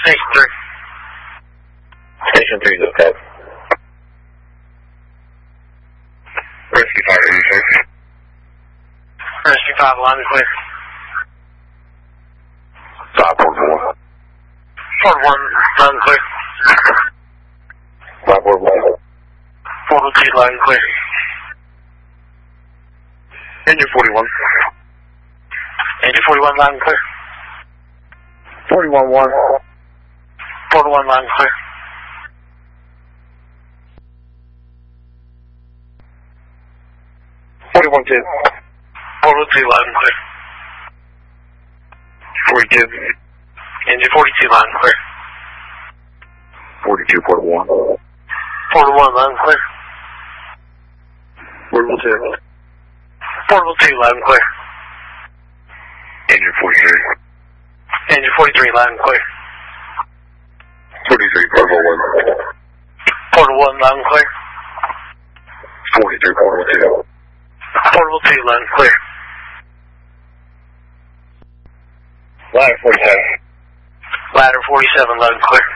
Station 3. Station 3 is okay. Rescue 5, are you safe? Rescue 5, line is clear. 541. 41, line clear. 541. 402, line clear. Engine 41. Engine 41, line clear. 41-1. 41, line clear. Two. 402, line clear. 42. Engine 42, line clear. 42, 41. 41, line clear. Portable 2. Portable 2, line clear. Engine 43. Engine 43, line clear. 43, portable 1. Portable 1, line clear. 43, portable 2. Portable 2, line clear. Ladder 47. Ladder 47, line clear.